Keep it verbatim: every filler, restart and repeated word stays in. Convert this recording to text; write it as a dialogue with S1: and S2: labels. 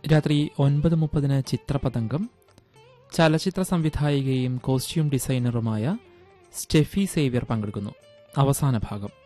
S1: രാത്രി ഒൻപത് മുപ്പതിന് ചിത്രപതംഗം. ചലച്ചിത്ര സംവിധായികയും കോസ്റ്റ്യൂം ഡിസൈനറുമായ സ്റ്റെഫി സേവ്യർ പങ്കെടുക്കുന്നു. അവസാന ഭാഗം.